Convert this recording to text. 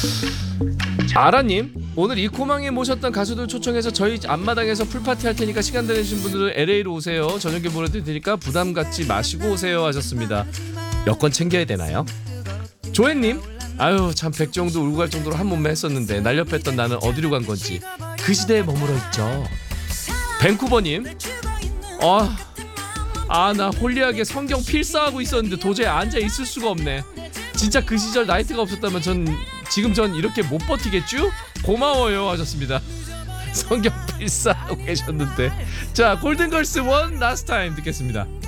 아라님, 오늘 이코망에 모셨던 가수들 초청해서 저희 앞마당에서 풀파티 할 테니까 시간 되시는 분들은 LA로 오세요. 저녁에 보내드릴 테니까 부담 갖지 마시고 오세요 하셨습니다. 여권 챙겨야 되나요? 조혜님, 아유 참 백정도 울고 갈 정도로 한 몸매 했었는데 날렵했던 나는 어디로 간 건지 그 시대에 머물러 있죠. 밴쿠버님, 나 홀리하게 성경 필사하고 있었는데 도저히 앉아 있을 수가 없네. 진짜 그 시절 나이트가 없었다면 지금 전 이렇게 못 버티겠죠? 고마워요 하셨습니다. 성경 필사하고 계셨는데. 자, 골든걸스 원 라스트 타임 듣겠습니다.